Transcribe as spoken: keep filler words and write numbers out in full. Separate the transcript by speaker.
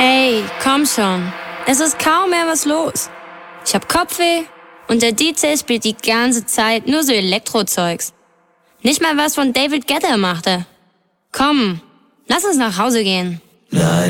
Speaker 1: Ey, komm schon. Es ist kaum mehr was los. Ich hab Kopfweh und der D J spielt die ganze Zeit nur so Elektrozeugs. Nicht mal was von David Guetta machte. Komm, lass uns nach Hause gehen.
Speaker 2: Nein.